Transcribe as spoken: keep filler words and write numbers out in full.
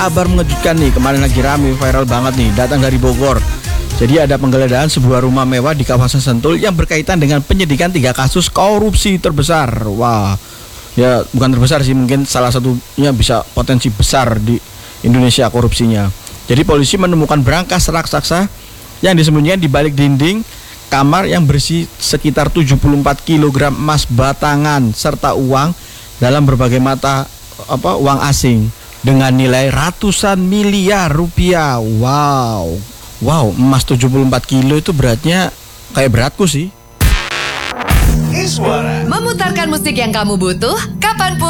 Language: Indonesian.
Kabar mengejutkan nih, kemarin lagi rame, viral banget nih, datang dari Bogor. Jadi ada penggeledahan sebuah rumah mewah di kawasan Sentul yang berkaitan dengan penyidikan tiga kasus korupsi terbesar. Wah, ya bukan terbesar sih, mungkin salah satunya bisa potensi besar di Indonesia korupsinya. Jadi polisi menemukan berangkas raksasa yang disembunyikan di balik dinding kamar yang berisi sekitar tujuh puluh empat kilogram emas batangan serta uang dalam berbagai mata apa uang asing dengan nilai ratusan miliar rupiah. Wow, wow, emas tujuh puluh empat kilo itu beratnya kayak beratku sih. Memutarkan musik yang kamu butuh kapanpun.